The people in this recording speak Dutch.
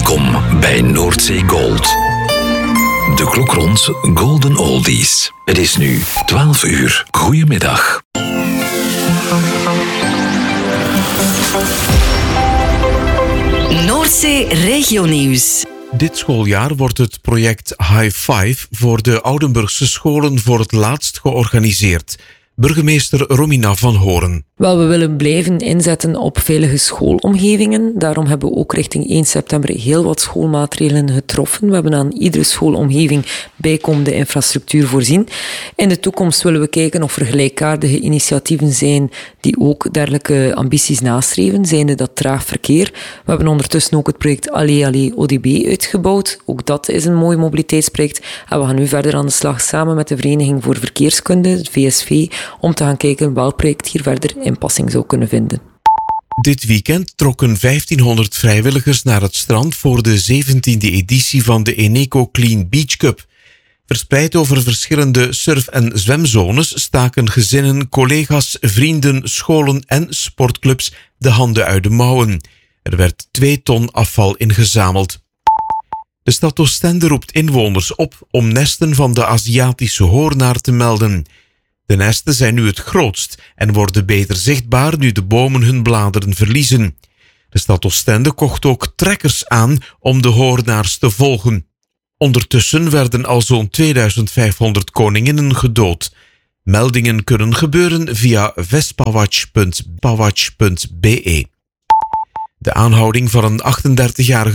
Welkom bij Noordzee Gold. De klok rond Golden Oldies. Het is nu 12 uur. Goedemiddag. Noordzee Regionieuws. Dit schooljaar wordt het project High Five voor de Oudenburgse scholen voor het laatst georganiseerd. Burgemeester Romina van Horen. Wel, we willen blijven inzetten op veilige schoolomgevingen. Daarom hebben we ook richting 1 september heel wat schoolmaatregelen getroffen. We hebben aan iedere schoolomgeving bijkomende infrastructuur voorzien. In de toekomst willen we kijken of er gelijkaardige initiatieven zijn die ook dergelijke ambities nastreven, zijnde dat traag verkeer. We hebben ondertussen ook het project Allee Allee ODB uitgebouwd. Ook dat is een mooi mobiliteitsproject. En we gaan nu verder aan de slag samen met de Vereniging voor Verkeerskunde, het VSV, om te gaan kijken welk project hier verder inpassing zou kunnen vinden. Dit weekend trokken 1500 vrijwilligers naar het strand voor de 17e editie van de Eneco Clean Beach Cup. Verspreid over verschillende surf- en zwemzones staken gezinnen, collega's, vrienden, scholen en sportclubs de handen uit de mouwen. Er werd 2 ton afval ingezameld. De stad Oostende roept inwoners op om nesten van de Aziatische hoornaar te melden. De nesten zijn nu het grootst en worden beter zichtbaar nu de bomen hun bladeren verliezen. De stad Oostende kocht ook trekkers aan om de hoornaars te volgen. Ondertussen werden al zo'n 2500 koninginnen gedood. Meldingen kunnen gebeuren via vespawatch.be. De aanhouding van een 38-jarige